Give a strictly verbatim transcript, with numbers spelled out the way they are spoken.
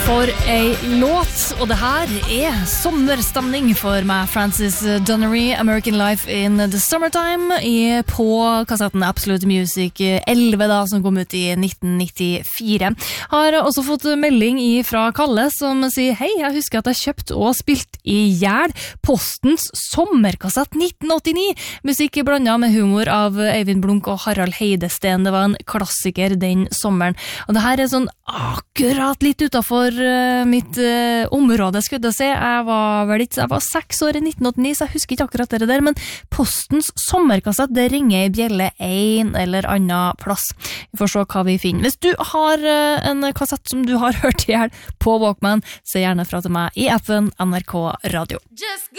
For ei låt, og det her er sommerstemning for meg, Francis Dunnery, American Life in the Summertime, i, på kassetten Absolute Music elleve da, som kom ut i nitten nittifire. Har også fått melding fra Kalle som sier, hei, jeg husker at jeg kjøpt og spilt i hjel Postens sommerkassett nitten åttini, musikk blandet med humor av Eivind Blunk og Harald Heidesten. Det var en klassiker den sommeren, og det her er sånn akkurat litt utenfor uh, mitt uh, område, skulle jeg si. Jeg var vel ikke, jeg var seks år i nitten åttini, så jeg husker ikke akkurat det der, men Postens sommerkassett, det ringer i bjelle en eller annen plass. Vi får se hva vi finner. Hvis du har uh, en kassett som du har hørt i hjel på Walkman, så gjerne fra til meg i appen N R K Radio. Just